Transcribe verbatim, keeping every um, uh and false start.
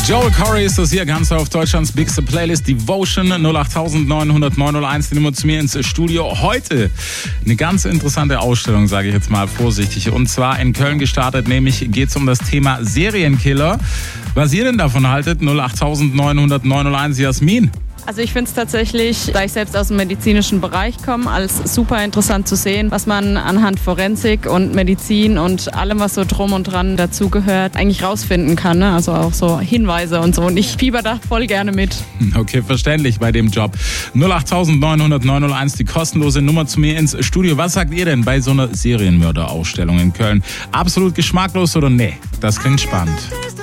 Joel Corey ist das hier, ganz auf Deutschlands bigste Playlist Devotion. null acht neun null null neun null eins, die Nummer zu mir ins Studio. Heute eine ganz interessante Ausstellung, sage ich jetzt mal vorsichtig. Und zwar in Köln gestartet, nämlich geht es um das Thema Serienkiller. Was ihr denn davon haltet? null acht neun null null neun null eins, Jasmin. Also ich finde es tatsächlich, da ich selbst aus dem medizinischen Bereich komme, als super interessant zu sehen, was man anhand Forensik und Medizin und allem, was so drum und dran dazugehört, eigentlich rausfinden kann. Ne? Also auch so Hinweise und so. Und ich fieber da voll gerne mit. Okay, verständlich bei dem Job. null acht neun null null neun null eins, die kostenlose Nummer zu mir ins Studio. Was sagt ihr denn bei so einer Serienmörderausstellung in Köln? Absolut geschmacklos oder nee? Das klingt spannend.